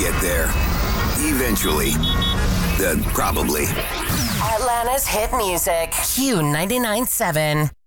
get there. Eventually. Probably. Atlanta's hit music. Q99.7.